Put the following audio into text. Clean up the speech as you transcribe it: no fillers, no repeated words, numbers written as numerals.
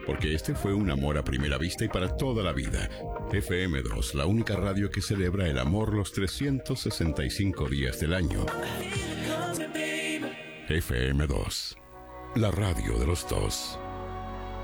porque este fue un amor a primera vista y para toda la vida. FM2, la única radio que celebra el amor los 365 días del año. FM2, la radio de los dos.